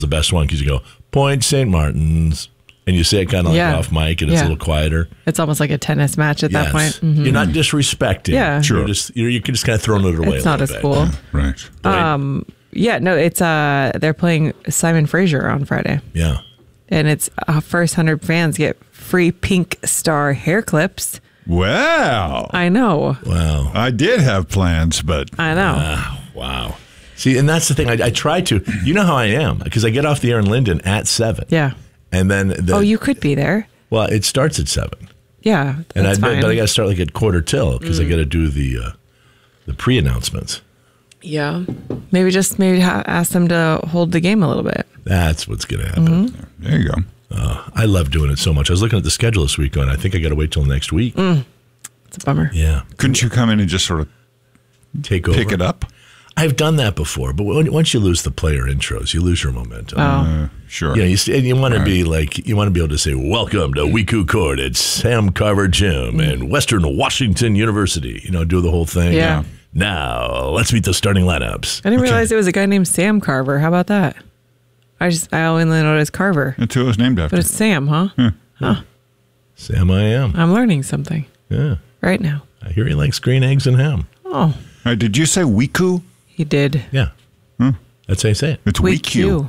the best one because you go, Point St. Martin's, and you say it kind of like off mic, and it's a little quieter. It's almost like a tennis match at that point. Mm-hmm. You're not disrespecting. Yeah. Sure. You can just kind of throw it away. It's not as cool. Right. Yeah, no, it's they're playing Simon Fraser on Friday. Yeah. And it's first 100 fans get free Pink Star hair clips. Wow. I know. Wow. I did have plans, but... I know. Wow. See, and that's the thing. I try to. You know how I am, because I get off the air in Linden at 7. Yeah. And then... you could be there. Well, it starts at 7. Yeah, that's fine. But I got to start like at 1:45 because I got to do the pre-announcements. Yeah. Maybe ask them to hold the game a little bit. That's what's going to happen. Mm-hmm. There you go. I love doing it so much. I was looking at the schedule this week going, I think I got to wait till next week. It's a bummer. Yeah. Couldn't you come in and just sort of take over? Pick it up? I've done that before, but once you lose the player intros, you lose your momentum. Sure. Yeah, you want to be like, you want to be able to say, welcome to Weeku Court at Sam Carver Gym and Western Washington University. Do the whole thing. Yeah. Now, let's meet the starting lineups. I didn't realize there was a guy named Sam Carver. How about that? I only know it as Carver. That's who it was named after. But it's Sam, huh? Huh. Sam I am. I'm learning something. Yeah. Right now. I hear he likes green eggs and ham. Oh. Did you say Weeku? He did. Yeah. That's how you say it. It's Weeku.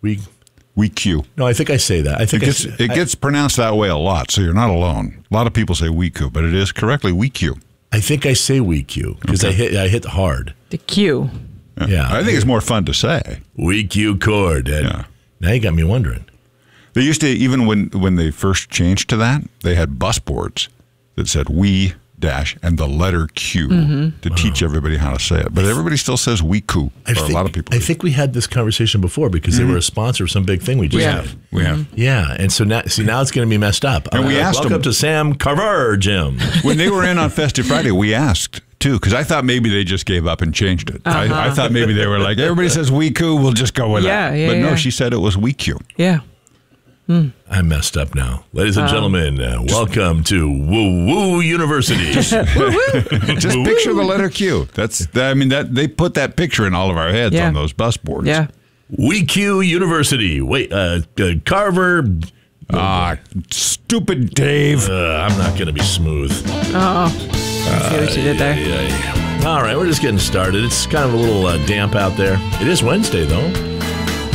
Weeku. No, I think I say that. I think it gets pronounced that way a lot, so you're not alone. A lot of people say Weeku, but it is correctly Weeku. I think I say Weeku because I hit hard. The Q. Yeah. I think it's more fun to say. Weeku Court. Yeah. Now you got me wondering. They used to, even when they first changed to that, they had bus boards that said we dash and the letter Q to teach everybody how to say it. But everybody still says Weeku. A lot of people. I think we had this conversation before because they were a sponsor of some big thing we just had. We have. Yeah, and so now it's going to be messed up. And we asked welcome to Sam Carver Gym. When they were in on Festive Friday, we asked too, because I thought maybe they just gave up and changed it. I thought maybe they were like, everybody says Weeku, we'll just go with that. But no, she said it was Weeku. Yeah. I messed up now. Ladies and gentlemen, welcome to Woo Woo University. Just picture the letter Q. They put that picture in all of our heads on those bus boards. Yeah. WeQ University. Wait, Carver. Stupid Dave. I'm not going to be smooth. I see what you did there. All right, we're just getting started. It's kind of a little damp out there. It is Wednesday, though.